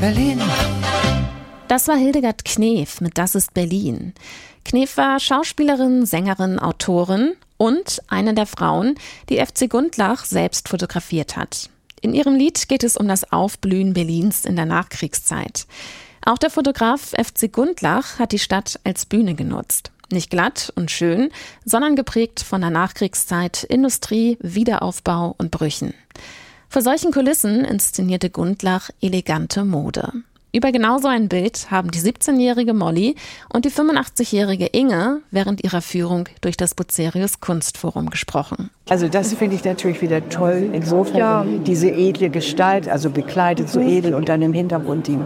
Berlin. Das war Hildegard Knef mit Das ist Berlin. Knef war Schauspielerin, Sängerin, Autorin und eine der Frauen, die FC Gundlach selbst fotografiert hat. In ihrem Lied geht es um das Aufblühen Berlins in der Nachkriegszeit. Auch der Fotograf FC Gundlach hat die Stadt als Bühne genutzt. Nicht glatt und schön, sondern geprägt von der Nachkriegszeit, Industrie, Wiederaufbau und Brüchen. Vor solchen Kulissen inszenierte Gundlach elegante Mode. Über genau so ein Bild haben die 17-jährige Molly und die 85-jährige Inge während ihrer Führung durch das Bucerius Kunstforum gesprochen. Also das finde ich natürlich wieder toll. Insofern diese edle Gestalt, also bekleidet so edel und dann im Hintergrund die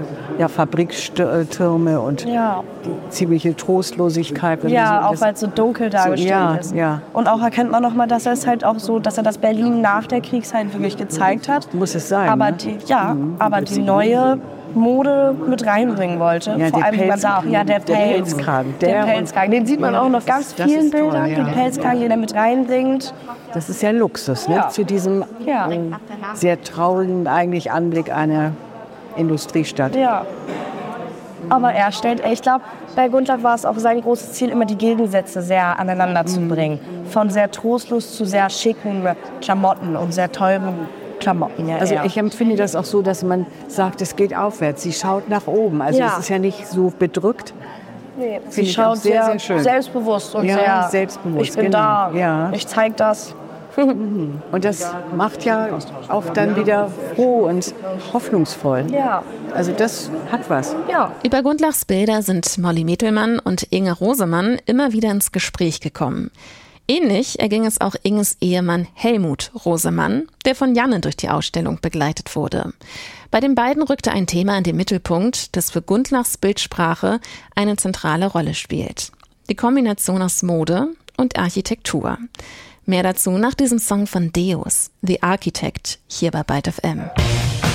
Fabriktürme und die ziemliche Trostlosigkeit. Ja, auch weil es so dunkel dargestellt ist. Ja. Und auch erkennt man nochmal, dass er es halt auch so, dass er das Berlin nach der Kriegszeit wirklich gezeigt hat. Muss es sein. Aber ne? die neue Mode mit reinbringen wollte. Ja, vor allem, wie man sagt, der Pelzkragen. Der Pelzkragen. Den sieht man auch noch ganz vielen Bildern, den Pelzkragen, den er mit reinbringt. Das ist ja Luxus, ne? Zu diesem sehr traurigen eigentlich Anblick einer Industriestadt. Ja. Aber ich glaube, bei Gundlach war es auch sein großes Ziel, immer die Gegensätze sehr aneinander zu bringen. Von sehr trostlos zu sehr schicken Klamotten und sehr teuren Klamotten. Ja, also ich empfinde das auch so, dass man sagt, es geht aufwärts. Sie schaut nach oben. Also es ist ja nicht so bedrückt. Nee, sie schaut sehr schön. Selbstbewusst und sehr selbstbewusst. Ich bin da, ich zeige das. Und das macht ja auch dann wieder froh und hoffnungsvoll. Ja. Also das hat was. Ja. Über Gundlachs Bilder sind Molly Metelmann und Inge Rosemann immer wieder ins Gespräch gekommen. Ähnlich erging es auch Inges Ehemann Helmut Rosemann, der von Janne durch die Ausstellung begleitet wurde. Bei den beiden rückte ein Thema in den Mittelpunkt, das für Gundlachs Bildsprache eine zentrale Rolle spielt. Die Kombination aus Mode und Architektur. Mehr dazu nach diesem Song von Deus, The Architect, hier bei Byte FM.